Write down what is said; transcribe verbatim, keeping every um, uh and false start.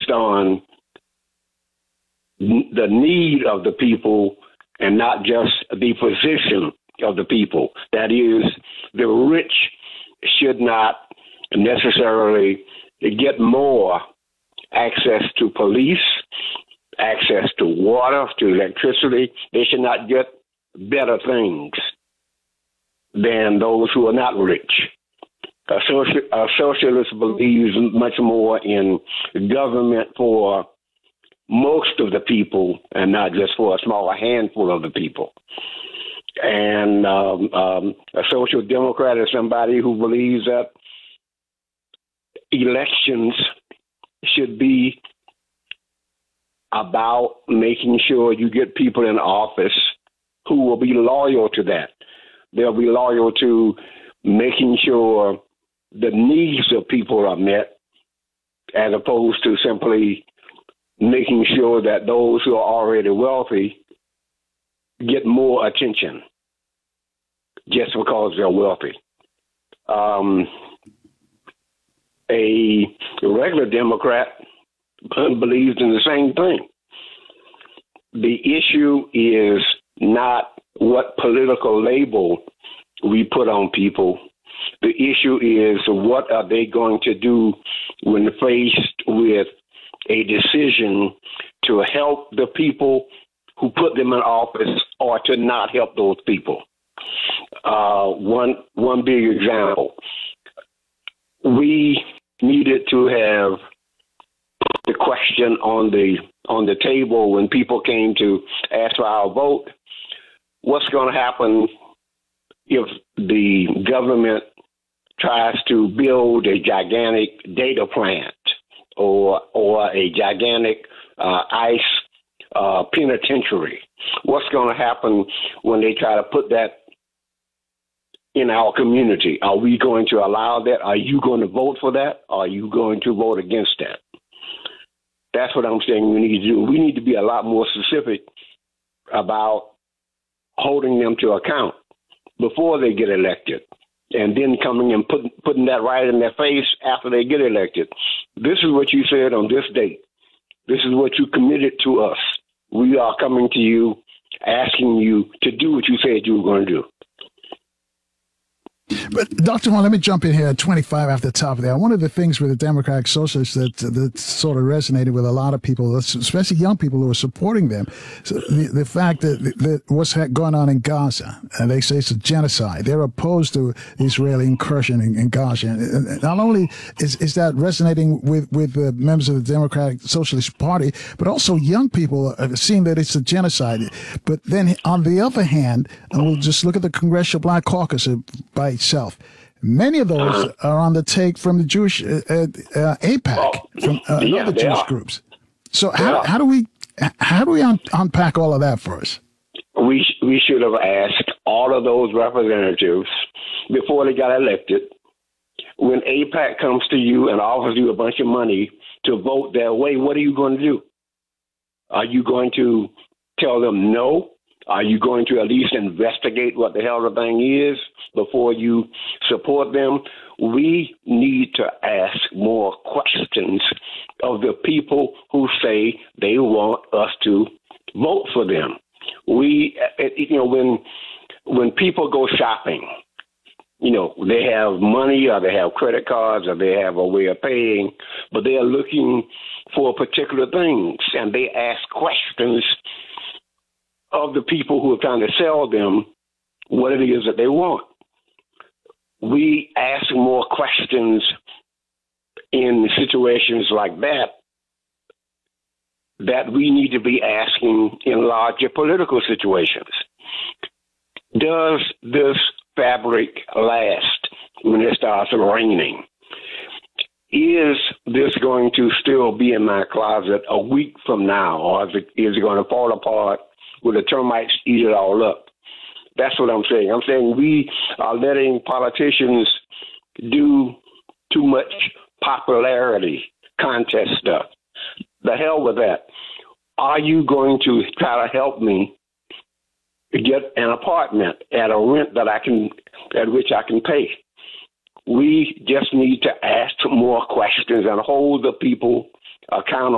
based on the need of the people and not just the position of the people. That is, the rich should not necessarily get more access to police, access to water, to electricity. They should not get better things than those who are not rich. A, social, a socialist believes much more in government for most of the people and not just for a small handful of the people. And um, um, a social democrat is somebody who believes that elections should be about making sure you get people in office who will be loyal to that. They'll be loyal to making sure the needs of people are met, as opposed to simply making sure that those who are already wealthy get more attention just because they're wealthy. Um, a regular Democrat believes in the same thing. The issue is not what political label we put on people. The issue is what are they going to do when faced with a decision to help the people who put them in office or to not help those people. Uh, one one big example, we needed to have the question on the on the table when people came to ask for our vote. What's going to happen if the government tries to build a gigantic data plant or or a gigantic uh, ICE uh, penitentiary? What's going to happen when they try to put that in our community? Are we going to allow that? Are you going to vote for that? Are you going to vote against that? That's what I'm saying we need to do. We need to be a lot more specific about holding them to account before they get elected, and then coming and put, putting that right in their face after they get elected. This is what you said on this date. This is what you committed to us. We are coming to you, asking you to do what you said you were going to do. But Doctor Horne, let me jump in here at twenty-five after the top of there. One of the things with the Democratic Socialists that that sort of resonated with a lot of people, especially young people who are supporting them, so the, the fact that, that what's going on in Gaza, and they say it's a genocide. They're opposed to Israeli incursion in, in Gaza. And not only is, is that resonating with, with the members of the Democratic Socialist Party, but also young people are seeing that it's a genocide. But then on the other hand, and we'll just look at the Congressional Black Caucus by itself. Many of those are on the take from the Jewish uh, uh, AIPAC, from uh, yeah, other Jewish are. groups. So how, how do we how do we un- unpack all of that for us? We sh- we should have asked all of those representatives before they got elected. When AIPAC comes to you and offers you a bunch of money to vote their way, what are you going to do? Are you going to tell them no? Are you going to at least investigate what the hell the thing is before you support them? We need to ask more questions of the people who say they want us to vote for them. We, you know, when when people go shopping, you know, they have money or they have credit cards or they have a way of paying, but they are looking for particular things, and they ask questions of the people who are trying to sell them what it is that they want. We ask more questions in situations like that that we need to be asking in larger political situations. Does this fabric last when it starts raining? Is this going to still be in my closet a week from now, or is it, is it going to fall apart will the termites eat it all up? That's what I'm saying. I'm saying we are letting politicians do too much popularity contest stuff. The hell with that. Are you going to try to help me get an apartment at a rent that I can, at which I can pay? We just need to ask more questions and hold the people accountable.